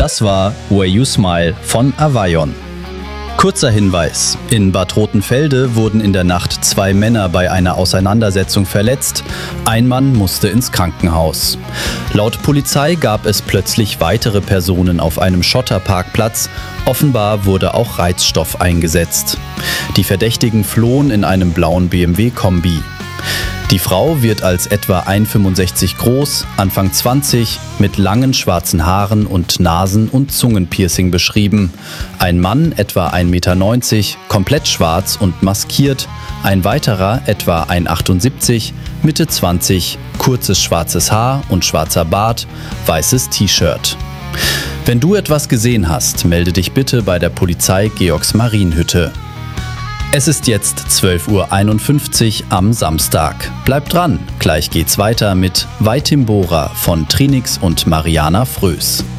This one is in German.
Das war Way You Smile von Avayon. Kurzer Hinweis: In Bad Rotenfelde wurden in der Nacht 2 Männer bei einer Auseinandersetzung verletzt. Ein Mann musste ins Krankenhaus. Laut Polizei gab es plötzlich weitere Personen auf einem Schotterparkplatz. Offenbar wurde auch Reizstoff eingesetzt. Die Verdächtigen flohen in einem blauen BMW-Kombi. Die Frau wird als etwa 1,65 groß, Anfang 20, mit langen schwarzen Haaren und Nasen- und Zungenpiercing beschrieben. Ein Mann, etwa 1,90 Meter, komplett schwarz und maskiert. Ein weiterer, etwa 1,78, Mitte 20, kurzes schwarzes Haar und schwarzer Bart, weißes T-Shirt. Wenn du etwas gesehen hast, melde dich bitte bei der Polizei Georgsmarienhütte. Es ist jetzt 12:51 Uhr am Samstag. Bleibt dran, gleich geht's weiter mit Weitim Bora von Trinix und Mariana Frös.